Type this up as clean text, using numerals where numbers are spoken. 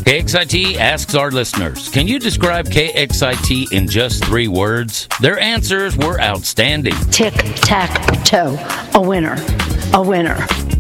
KXIT asks our listeners, can you describe KXIT in just 3 words? Their answers were outstanding. Tic-tac-toe. A winner. A winner.